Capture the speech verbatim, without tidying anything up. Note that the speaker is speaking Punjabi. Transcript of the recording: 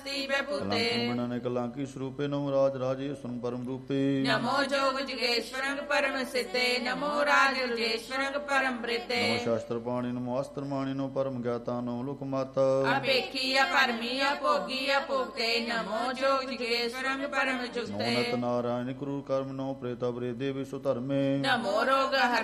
ਮਸਤੀ ਬੈਪੂਤੇ ਕਲੰਕ ਕਲਾਂਕੀ ਸਰੂਪੇ ਨਮੋ ਰਾਜ ਰਾਜੇ ਸੁਨ ਪਰਮ ਰੂਪੇ ਨਮੋ ਜੋਗ ਜਗੇਸ਼ਵਰੰਗ ਪਰਮ ਸਿੱਤੇ ਨਮੋ ਰਾਜ ਰਜੇਸ਼ਵਰੰਗ ਪਰਮ ਬ੍ਰਿਤੇ ਨਮੋ ਸ਼ਾਸਤਰ ਪਾਣੀ ਨਮੋ ਅਸਤਰ ਮਾਣੀ ਨਮੋ ਪਰਮ ਗਿਆਤਾ ਨਮੋ ਲੋਕ ਮਾਤਾ ਅਪੇਖੀ ਅਪਰਮੀ ਅਭੋਗੀ ਅਭੋਗਤੇ ਨਮੋ ਜੋਗ ਜਗੇਸ਼ਵਰੰਗ ਪਰਮ ਨਮੋ ਜੁਗਤੇ ਨਤ ਨਾਰਾਇਣ ਕਰੂਰ ਕਰਮ ਨਮੋ ਪ੍ਰੇਤਾ ਬ੍ਰੇ ਦੇਵੀ ਸੁ ਧਰਮੇ ਨਮੋ ਰੋਗ ਹਰ